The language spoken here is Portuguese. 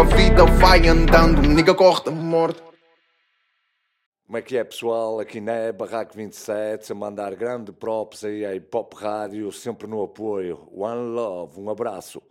A vida vai andando, nigga corre da morte. Como é que é, pessoal? Aqui na Barraco 27, a mandar grande props aí à Hip Hop Rádio, sempre no apoio. One Love, um abraço.